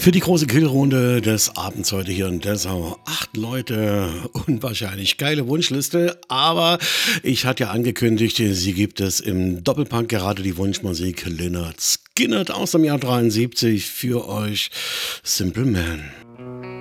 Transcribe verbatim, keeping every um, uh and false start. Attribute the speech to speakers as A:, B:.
A: Für die große Grillrunde des Abends heute hier in Dessau. Acht Leute, unwahrscheinlich geile Wunschliste, aber ich hatte ja angekündigt, sie gibt es im Doppelpack, gerade die Wunschmusik Lynyrd Skynyrd aus dem Jahr dreiundsiebzig für euch, Simple Man.